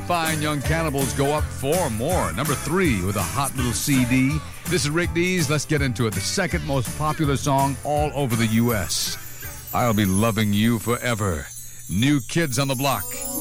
Fine Young Cannibals go up 4 more. Number 3 with a hot little CD. This is Rick Dees. Let's get into it. The second most popular song all over the U.S. I'll Be Loving You Forever. New Kids on the Block.